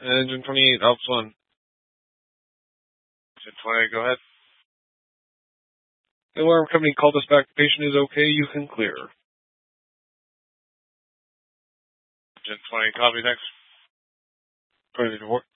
Engine 28, Alps 1. Engine 28, go ahead. The alarm company called us back. The patient is okay. You can clear. Engine 20, copy, thanks. 20 to 4.